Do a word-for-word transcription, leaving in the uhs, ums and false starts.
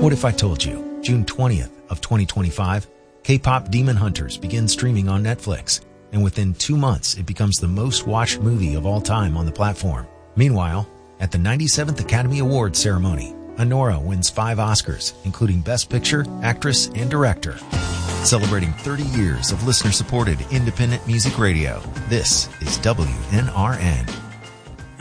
What if I told you June twentieth of twenty twenty-five, K-pop Demon Hunters begins streaming on Netflix, and within two months it becomes the most watched movie of all time on the platform. Meanwhile, at the ninety-seventh Academy Awards ceremony, Anora wins five Oscars, including Best Picture, Actress, and Director. Celebrating thirty years of listener-supported independent music radio, this is W N R N.